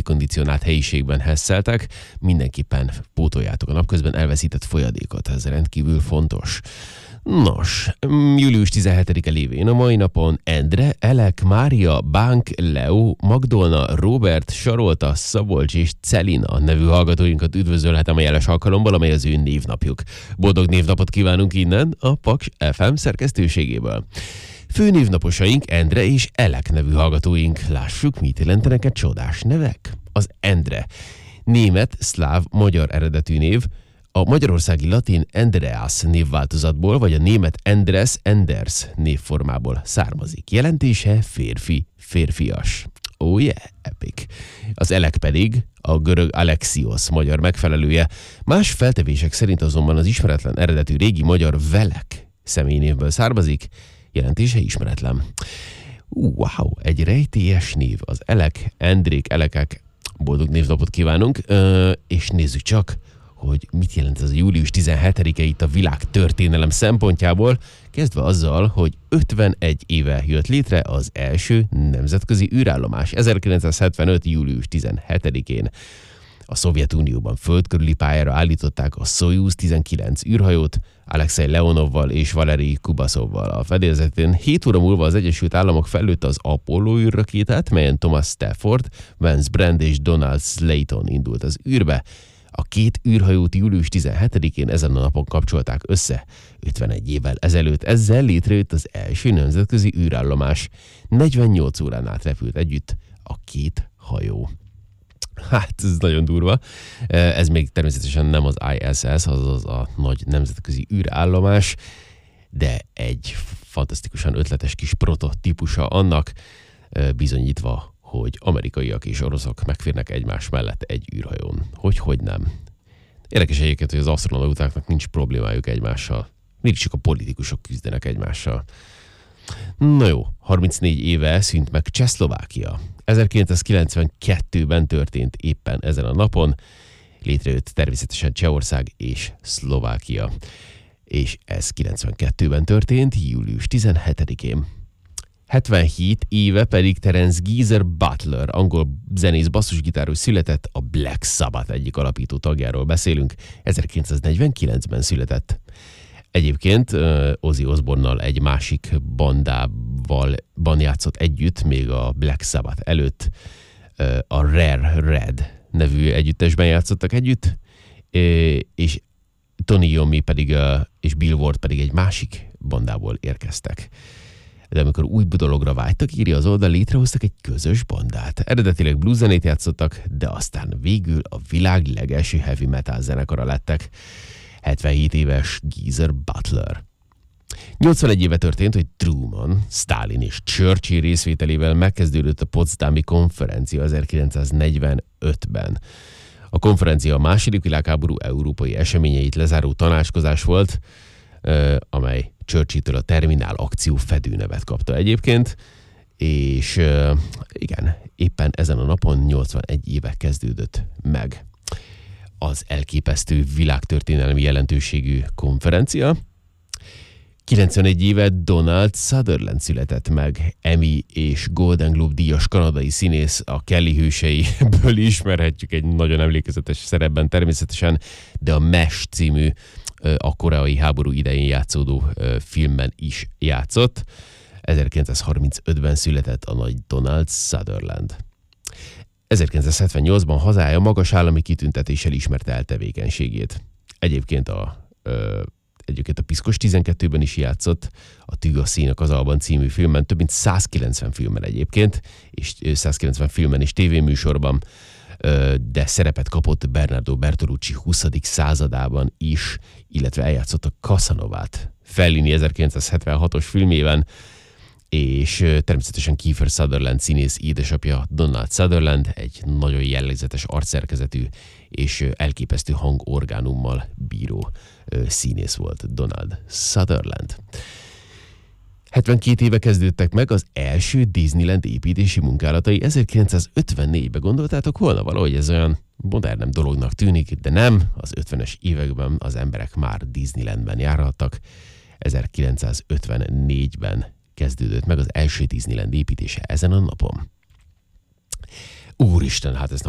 légkondicionált helyiségben hesszeltek, mindenképpen pótoljátok a napközben elveszített folyadékot, ez rendkívül fontos. Nos, július 17-e lévén a mai napon Endre, Elek, Mária, Bánk, Leo, Magdolna, Robert, Sarolta, Szabolcs és Celina nevű hallgatóinkat üdvözölhetem a jeles alkalommal, amely az ő névnapjuk. Boldog névnapot kívánunk innen a Paks FM szerkesztőségéből. Főnévnaposaink Endre és Elek nevű hallgatóink. Lássuk, mit jelentenek a csodás nevek. Az Endre. Német, szláv, magyar eredetű név, a magyarországi latin Andreas névváltozatból, vagy a német Enders névformából származik. Jelentése férfi, férfias. Oh yeah, epic. Az Elek pedig a görög Alexios magyar megfelelője. Más feltevések szerint azonban az ismeretlen eredetű régi magyar Velek személynévből származik. Jelentése ismeretlen. Wow, egy rejtélyes név. Az Elek, Endrék, Elekek. Boldog névnapot kívánunk, és nézzük csak, hogy mit jelent ez a július 17-e itt a világ történelem szempontjából, kezdve azzal, hogy 51 éve jött létre az első nemzetközi űrállomás. 1975. július 17-én a Szovjetunióban földkörüli pályára állították a Szojuz 19 űrhajót, Alexei Leonovval és Valerij Kubaszovval a fedélzetén. 7 óra múlva az Egyesült Államok fellőtte az Apollo űrrakétát, melyen Thomas Stafford, Vance Brand és Donald Slayton indult az űrbe. A két űrhajót július 17-én ezen a napon kapcsolták össze. 51 évvel ezelőtt ezzel létrejött az első nemzetközi űrállomás. 48 órán át repült együtt a két hajó. Hát, ez nagyon durva. Ez még természetesen nem az ISS, azaz a nagy nemzetközi űrállomás, de egy fantasztikusan ötletes kis prototípusa annak, bizonyítva, hogy amerikaiak és oroszok megférnek egymás mellett egy űrhajón. Hogy nem. Érdekes egyébként, hogy az asztronautáknak nincs problémájuk egymással. Mégis csak a politikusok küzdenek egymással. Na jó, 34 éve szűnt meg Csehszlovákia. 1992-ben történt éppen ezen a napon. Létrejött természetesen Csehország és Szlovákia. És ez 92-ben történt, július 17-én. 77 éve pedig Terence Geezer Butler, angol zenész basszusgitáros született, a Black Sabbath egyik alapító tagjáról beszélünk, 1949-ben született. Egyébként Ozzy Osbourne-nal egy másik bandában játszott együtt, még a Black Sabbath előtt, a Rare Red nevű együttesben játszottak együtt, és Tony Iommi pedig, és Bill Ward pedig egy másik bandából érkeztek. De amikor új dologra vágytak, írja az oldal, létrehoztak egy közös bandát. Eredetileg blues zenét játszottak, de aztán végül a világ legelső heavy metal zenekara lettek. 77 éves Geezer Butler. 81 éve történt, hogy Truman, Stalin és Churchill részvételével megkezdődött a Potsdami konferencia 1945-ben. A konferencia a II. Világháború európai eseményeit lezáró tanácskozás volt, amely Churchill-től a Terminál akció fedőnevet kapta egyébként, és igen, éppen ezen a napon 81 éve kezdődött meg az elképesztő világtörténelmi jelentőségű konferencia. 91 éve Donald Sutherland született meg, Emmy és Golden Globe díjas kanadai színész, a Kelly hőseiből ismerhetjük egy nagyon emlékezetes szerepben természetesen, de a Mesh című a koreai háború idején játszódó filmben is játszott. 1935-ben született a nagy Donald Sutherland. 1978-ban hazája magas állami kitüntetéssel ismerte el tevékenységét. Egyébként a Piszkos 12-ben is játszott, a Tűg a színek az alban című filmben, több mint 190 filmben egyébként, és 190 filmben és tévéműsorban, de szerepet kapott Bernardo Bertolucci 20. századában is, illetve eljátszott a Casanovát Fellini 1976-os filmjében, és természetesen Kiefer Sutherland színész édesapja Donald Sutherland egy nagyon jellegzetes arcszerkezetű és elképesztő hangorgánummal bíró színész volt Donald Sutherland. 72 éve kezdődtek meg az első Disneyland építési munkálatai 1954-ben. Gondoltátok volna valahogy ez olyan modernebb dolognak tűnik, de nem. Az 50-es években az emberek már Disneylandben járhattak. 1954-ben kezdődött meg az első Disneyland építése ezen a napon. Úristen, hát ezt